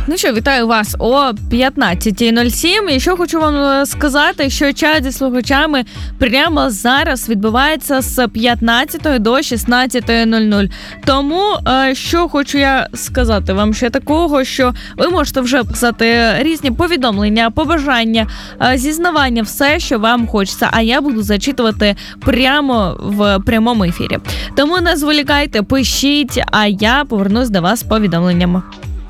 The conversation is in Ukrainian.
Ну що, вітаю вас о 15:07. І що хочу вам сказати, що чат зі слухачами прямо зараз відбувається з 15 до 16:00. Тому, що хочу я сказати вам ще такого, що ви можете вже писати різні повідомлення, побажання, зізнавання, все, що вам хочеться, а я буду зачитувати прямо в прямому ефірі. Тому не зволікайте, пишіть, а я повернусь до вас з повідомленнями.